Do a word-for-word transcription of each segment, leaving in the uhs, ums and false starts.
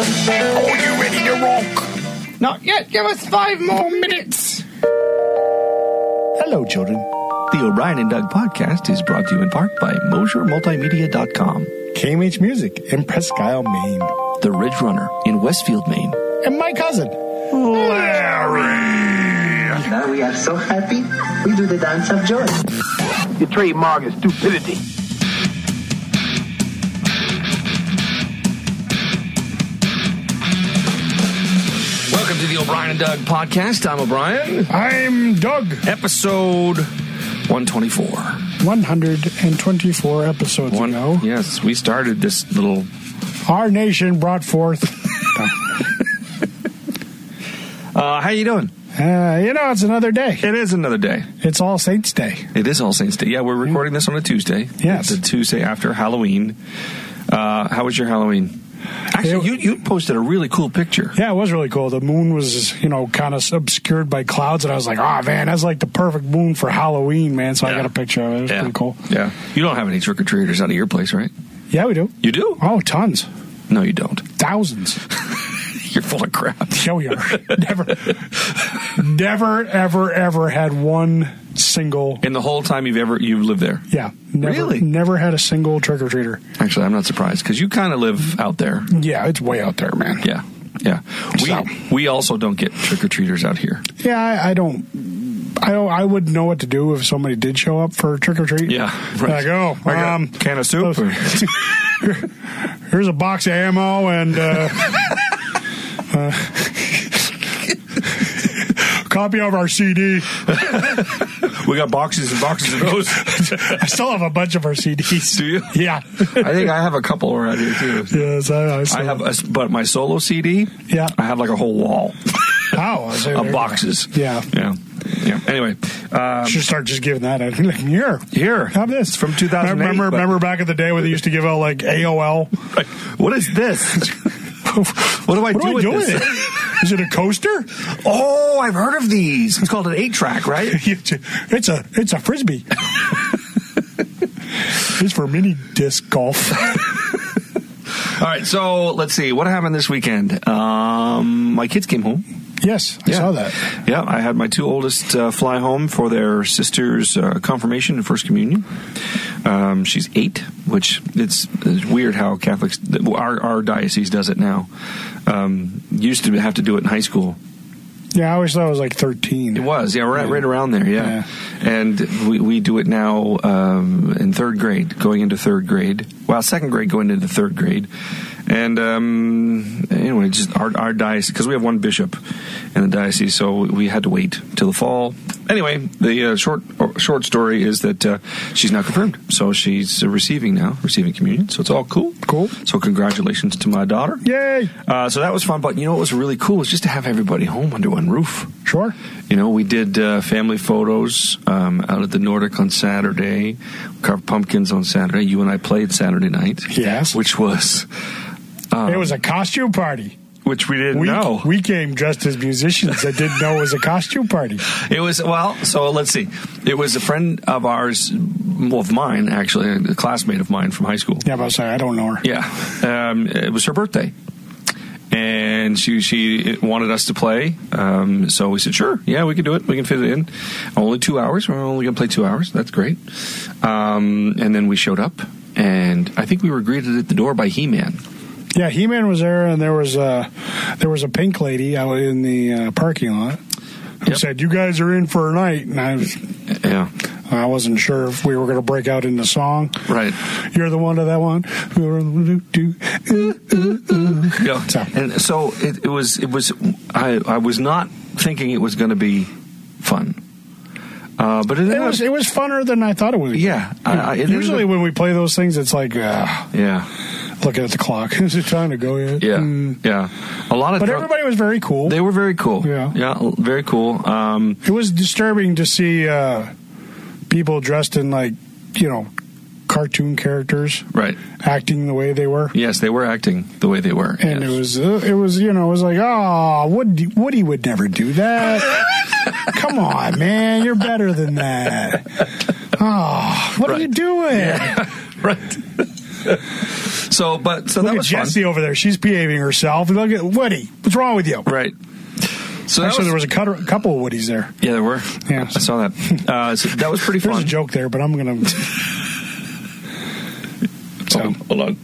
Are you ready to rock? Not yet. Give us five more minutes. Hello, children. The O'Brien and Doug podcast is brought to you in part by Mosier Multimedia dot com, K M H Music in Presque Isle, Maine, The Ridge Runner in Westfield, Maine, and my cousin, Larry. Now we are so happy, we do the dance of joy. Your trademark is stupidity. Welcome to the O'Brien and Doug podcast. I'm O'Brien. I'm Doug. Episode one twenty-four. one hundred twenty-four episodes One, ago, yes, we started this little... our nation brought forth... Uh, how you doing? Uh, you know, it's another day. It is another day. It's All Saints Day. It is All Saints Day. Yeah, we're recording this on a Tuesday. Yes. The Tuesday after Halloween. Uh, how was your Halloween? Actually, It- you, you posted a really cool picture. Yeah, it was really cool. The moon was, you know, kind of obscured by clouds, and I was like, oh, man, that's like the perfect moon for Halloween, man. So I Yeah. got a picture of it. It was Yeah. pretty cool. Yeah. You don't have any trick-or-treaters out of your place, right? Yeah, we do. You do? Oh, tons. No, you don't. Thousands. You're full of crap. Yeah, we are. Never, never, ever, ever had one single... In the whole time you've ever you've lived there? Yeah. Never, Really? Never had a single trick-or-treater. Actually, I'm not surprised because you kind of live out there. Yeah, it's way out there, man. Yeah. Yeah. We So- we also don't get trick-or-treaters out here. Yeah, I, I don't... I don't, I wouldn't know what to do if somebody did show up for trick or treat. Yeah, right. Like, oh, I got um, a can of soup. or- here's a box of ammo and uh, uh, copy of our C D. We got boxes and boxes of those. I still have a bunch of our C Ds. Do you? Yeah. I think I have a couple around here too. Yes, I, I, still, I have, a, but my solo C D. Yeah. I have like a whole wall Oh, so there of you boxes. go. Yeah. Yeah. Yeah. Anyway, um, Should start just giving that out. Like, here, here, have this It's from two thousand eight. Remember, but- remember back in the day when they used to give out like A O L. Like, what is this? What do I What do do I with do this? with it? Is it a coaster? Oh, I've heard of these. It's called an eight track, right? It's a it's a frisbee. It's for mini disc golf. All right, so let's see. What happened this weekend? Um, my kids came home. Yes, I Yeah. saw that. Yeah, I had my two oldest uh, fly home for their sister's uh, confirmation and first communion. Um, she's eight, which it's, it's weird how Catholics, our, our diocese does it now. Um, used to have to do it in high school. Yeah, I always thought it was like thirteen. It was, yeah, right, right around there, yeah. Yeah. And we, we do it now um, in third grade, going into third grade. Well, second grade going into third grade. And um, anyway, just our, our diocese, because we have one bishop in the diocese, so we had to wait till the fall. Anyway, the uh, short short story is that uh, she's now confirmed. So she's uh, receiving now, receiving communion. So it's all cool. Cool. So congratulations to my daughter. Yay! Uh, so that was fun. But you know what was really cool was just to have everybody home under one roof. Sure. You know, we did uh, family photos um, out at the Nordic on Saturday, carved pumpkins on Saturday. You and I played Saturday night. Yes. Which was... Um, It was a costume party. Which we didn't We, know. we came dressed as musicians that didn't know it was a costume party. It was, well, so let's see. It was a friend of ours, well, of mine, actually, a classmate of mine from high school. Yeah, but I was like, I don't know her. Yeah. Um, it was her birthday. And she she wanted us to play. Um, so we said, sure, yeah, we can do it. We can fit it in. Only two hours. We're only going to play two hours. That's great. Um, and then we showed up. And I think we were greeted at the door by He-Man. Yeah, He-Man was there, and there was a, there was a pink lady out in the uh, parking lot who Yep. said, you guys are in for a night. And I was, Yeah. I wasn't sure if we were going to break out into song. Right. You're the one to that one. You're the do, ooh, ooh, ooh. Yeah. So. And so it, it was, it was, I, I was not thinking it was going to be fun. Uh, but it, It was it was funner than I thought it would be. Yeah. I, I, it Usually ended when we play those things, it's like, uh, up- yeah. looking at the clock. Is it time to go yet? Yeah. Mm. Yeah. A lot of But drunk- everybody was very cool. They were very cool. Yeah. Yeah, very cool. Um, It was disturbing to see uh, people dressed in, like, you know, cartoon characters right. acting the way they were. Yes, they were acting the way they were. And yes. it was, uh, it was, you know, it was like, oh, Woody, Woody would never do that. Come on, man, you're better than that. Oh, what Right. are you doing? Yeah. Right. So, but so Look that at was Jessie fun. over there. She's behaving herself. Look at Woody. What's wrong with you? Right. So that Actually, was, there was a couple of Woodies there. yeah, there were. Yeah. I saw that. Uh, so that was pretty There's fun. a joke there, but I'm going to... So, hold on.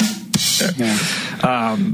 Yeah. Um,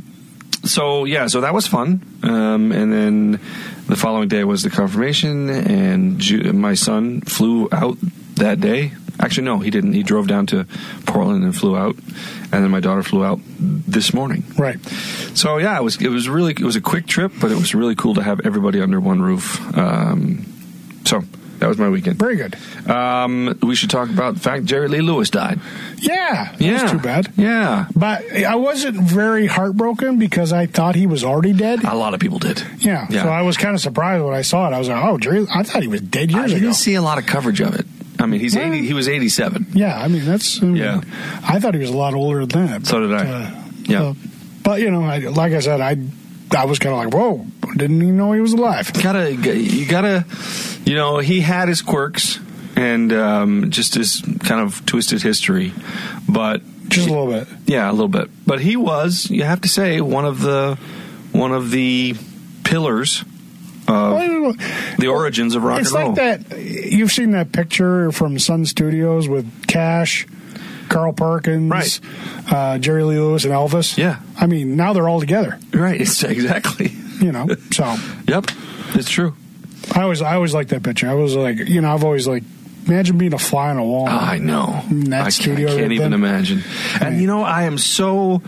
so yeah, so that was fun. Um, and then the following day was the confirmation, and Ju- my son flew out that day. Actually, no, he didn't. He drove down to Portland and flew out, and then my daughter flew out this morning. Right. So yeah, it was it was really it was a quick trip, but it was really cool to have everybody under one roof. Um, so that was my weekend. Very good. Um, we should talk about the fact Jerry Lee Lewis died. Yeah. That Yeah, was too bad. Yeah, But I wasn't very heartbroken because I thought he was already dead. a lot of people did. Yeah. Yeah. So I was kind of surprised when I saw it. I was like, oh, Jerry, I thought he was dead I years didn't ago. see a lot of coverage of it. I mean, he's Well, eighty. He was eighty-seven. Yeah, I mean, that's... I mean, Yeah. I thought he was a lot older than that. So did I. Uh, Yeah. uh, but, you know, I, like I said, I I was kind of like, whoa, didn't even know he was alive. Gotta you gotta, you know, he had his quirks and um, just his kind of twisted history, but Just a little bit. yeah, a little bit. But he was, you have to say, one of the one of the pillars of Well, the origins of rock it's and roll. like that. You've seen that picture from Sun Studios with Cash, Carl Perkins, Right. uh, Jerry Lee Lewis, and Elvis. Yeah. I mean, now they're all together. Right? It's exactly. You know, so Yep, it's true. I always, I always liked that picture. I was like, you know, I've always like, imagine being a fly on a wall. Oh, I know. In that I studio can't, I can't right even then. imagine. And you know, I am so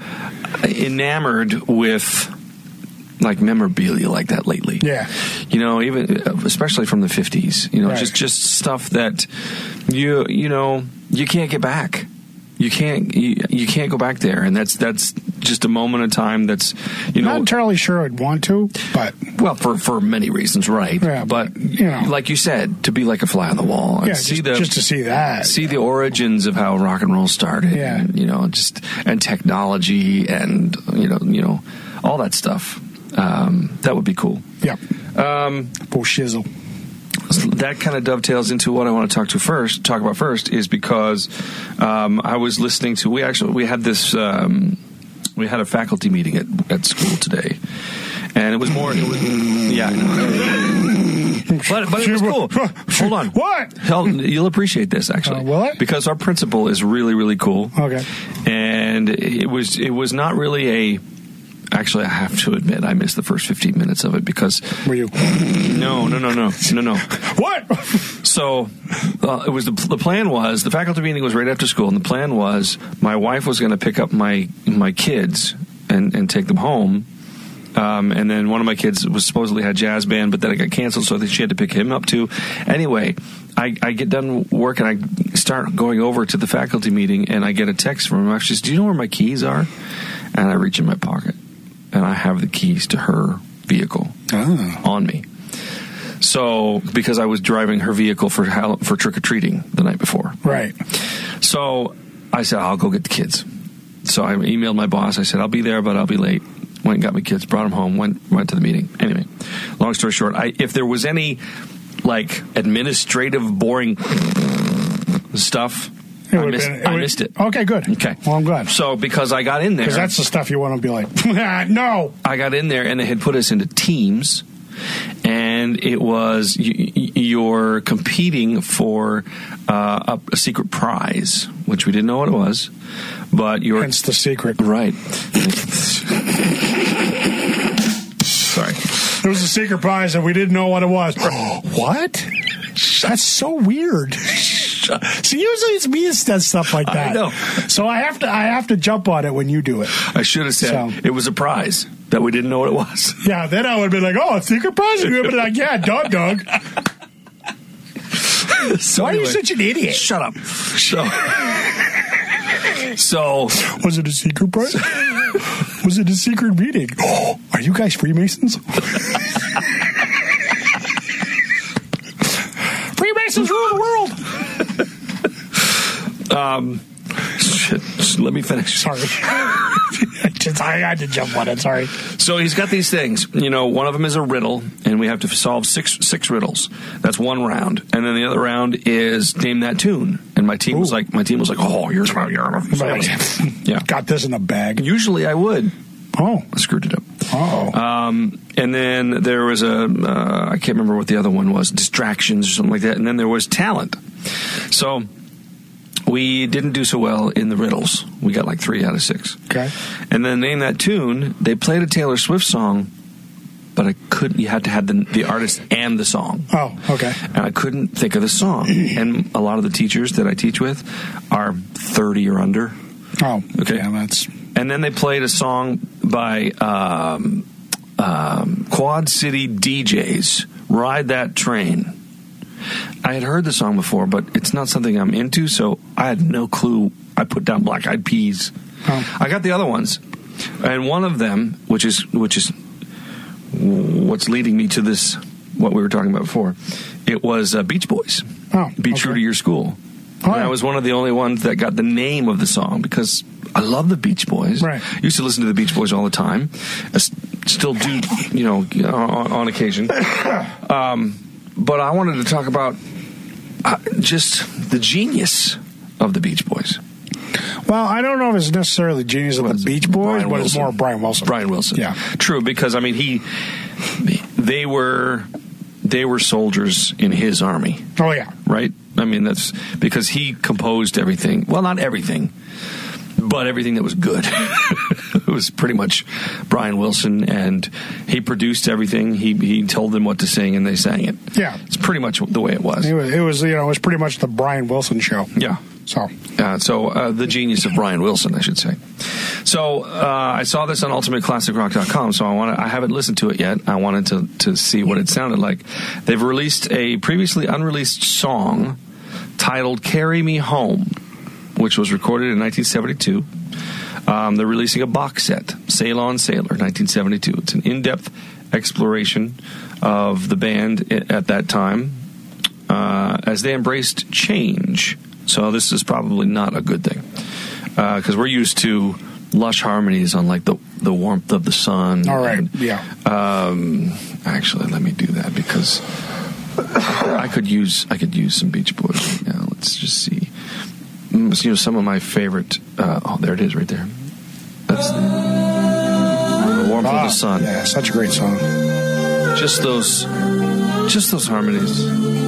enamored with like memorabilia like that lately. Yeah. You know, even especially from the fifties. You know, Right. just just stuff that you you know you can't get back. You can't you, you can't go back there, and that's that's just a moment in time. That's you know Not entirely sure I'd want to, but well for for many reasons, right? Yeah, but but, you know. like you said, to be like a fly on the wall and yeah, see just, the just to see that. see the origins of how rock and roll started. Yeah. And, you know, just and technology and you know you know all that stuff. Um, that would be cool. Yep. Um, Oh, shizzle. that kind of dovetails into what I want to talk to first. Talk about first is because um, I was listening to. We actually we had this. Um, we had a faculty meeting at at school today, and it was more. It was, yeah, I know. But, but it was cool. Hold on. What? Hell, you'll appreciate this actually. Uh, will I? Because our principal is really really cool. Okay. And it was it was not really a. Actually, I have to admit, I missed the first fifteen minutes of it because Were you? no, no, no, no, no, no. What? So uh, it was the, the plan was the faculty meeting was right after school, and the plan was my wife was going to pick up my my kids and, and take them home. Um, and then one of my kids was supposedly had jazz band, but then it got canceled, so she had to pick him up too. Anyway, I, I get done work and I start going over to the faculty meeting, and I get a text from her. She says, "Do you know where my keys are?" And I reach in my pocket, and I have the keys to her vehicle Oh. on me. So, because I was driving her vehicle for Hall- for trick or treating the night before. Right. So I said, I'll go get the kids. So I emailed my boss. I said, I'll be there, but I'll be late. Went and got my kids, brought them home, went went to the meeting. Anyway, long story short, I, if there was any like administrative boring stuff, It I, would've missed, been- it I would- missed it. Okay, good. Okay. Well, I'm glad. So because I got in there, Because that's the stuff you want to be like, "Ah, no. I got in there and they had put us into teams, and it was you, you're competing for uh, a, a secret prize, which we didn't know what it was, but you're Hence the secret. right. Sorry. There was a secret prize and we didn't know what it was. What? That's so weird. So usually it's me that does stuff like that. I know. So I have to I have to jump on it when you do it. I should have said So- it was a prize that we didn't know what it was. Yeah, then I would be like, oh, a secret prize? And you would be like, yeah, Doug, Doug. So Why are you anyway, such an idiot? Shut up. So, so Was it a secret prize? Was it a secret meeting? Oh, are you guys Freemasons? Freemasons rule the world. um, shit, just let me finish. Sorry. Just, I had to jump on it. Sorry. So he's got these things. You know, one of them is a riddle, and we have to solve six six riddles. That's one round. And then the other round is name that tune. and my team was Ooh. like, my team was like, oh, you're, you're yeah. Got this in the bag. Usually I would. Oh. I screwed it up. Oh. Um, and then there was a, uh, I can't remember what the other one was, Distractions or something like that. And then there was Talent. So we didn't do so well in the riddles. We got like three out of six. Okay. And then Name That Tune, they played a Taylor Swift song, but I couldn't, you had to have the, the artist and the song. Oh, okay. And I couldn't think of the song. And a lot of the teachers that I teach with are thirty or under. Oh, Okay. Yeah, that's... And then they played a song by um, um, Quad City D Js, Ride That Train. I had heard the song before, but it's not something I'm into, so I had no clue. I put down Black Eyed Peas. Oh. I got the other ones. And one of them, which is which is what's leading me to this, what we were talking about before, it was uh, Beach Boys. Oh, Be okay. True to Your School. Oh, and I yeah. was one of the only ones that got the name of the song because I love the Beach Boys. Right. Used to listen to the Beach Boys all the time. I s- still do, you know, on, on occasion. Um, but I wanted to talk about uh, just the genius of the Beach Boys. Well, I don't know if it's necessarily genius of Well, the it's Beach Boys, Brian but it's Wilson. more Brian Wilson. Brian Wilson. Yeah. True, because, I mean, he, they were, they were soldiers in his army. Oh, yeah. Right? I mean, that's because he composed everything. Well, not everything, but everything that was good. It was pretty much Brian Wilson, and he produced everything. He he told them what to sing, and they sang it. Yeah. It's pretty much the way it was. It was, it was, you know, it was pretty much the Brian Wilson show. Yeah. So, Uh, so uh, the genius of Brian Wilson, I should say. So uh, I saw this on ultimate classic rock dot com, so I want I haven't listened to it yet. I wanted to, to see what it sounded like. They've released a previously unreleased song titled Carry Me Home, which was recorded in nineteen seventy-two. Um, they're releasing a box set, Sail On Sailor, nineteen seventy-two. It's an in-depth exploration of the band at that time uh, as they embraced change. So this is probably not a good thing because uh, we're used to lush harmonies on like the the warmth of the sun. all right. And, Yeah. um, actually, let me do that because I could use I could use some Beach Boys right now. Let's just see. Mm, You know, some of my favorite. Uh, oh, there it is, right there. That's the, the warmth Ah, of the sun. Yeah, such a great song. Just those, just those harmonies.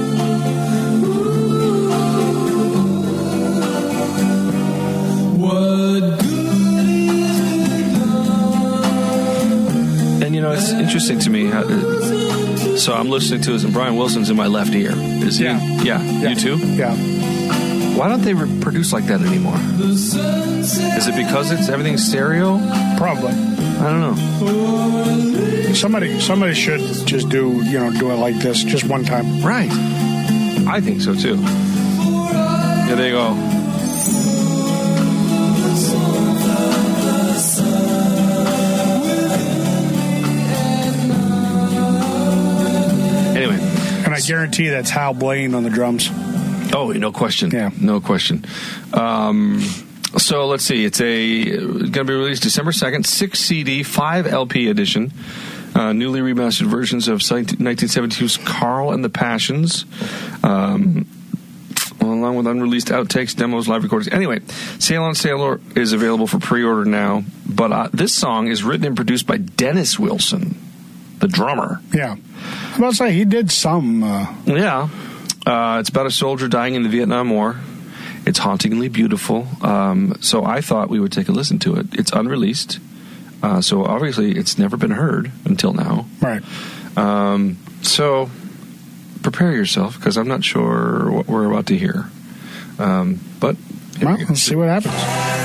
And you know, it's interesting to me. How, so I'm listening to this, and Brian Wilson's in my left ear. Is he? Yeah. Yeah. Yeah. You too? Yeah. Why don't they re- produce like that anymore? Is it because it's everything's stereo? Probably. I don't know. Somebody, somebody should just do, you know, do it like this just one time. Right. I think so too. Yeah, there you go. Anyway. And I guarantee that's Hal Blaine on the drums. Oh, no question. Yeah. No question. Um, so let's see. It's a going to be released December second, six C D, five L P edition. Uh, newly remastered versions of nineteen seventy-two's Carl and the Passions, um, along with unreleased outtakes, demos, live recordings. Anyway, Sail On Sailor is available for pre-order now, but uh, this song is written and produced by Dennis Wilson, the drummer. Yeah. I was about to say, he did some. Uh, Yeah. Uh, it's about a soldier dying in the Vietnam War. It's hauntingly beautiful. Um, so I thought we would take a listen to it. It's unreleased. Uh, so obviously it's never been heard until now. right. Um, so prepare yourself because I'm not sure what we're about to hear. Um, but here Well, we go. let's see what happens.